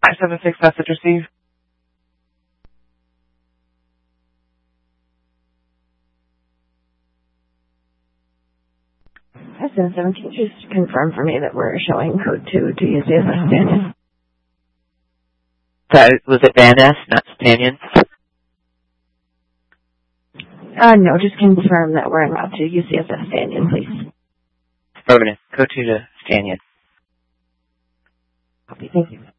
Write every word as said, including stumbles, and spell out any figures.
five seven six message received. five seven seven, can you just confirm for me that we're showing code two to U C S S Stanton? That, was it Van Ness, not Stanton? Uh, no, just confirm that we're en route to U C S S Stanton, please. Affirmative. Code two to Stanton. Copy, thank you.